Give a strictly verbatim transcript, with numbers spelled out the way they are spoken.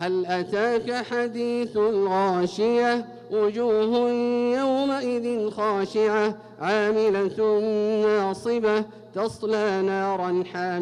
هل أتاك حديث الغاشية وجوه يومئذ خاشعة عاملة ناصبة تصلى نارا حامية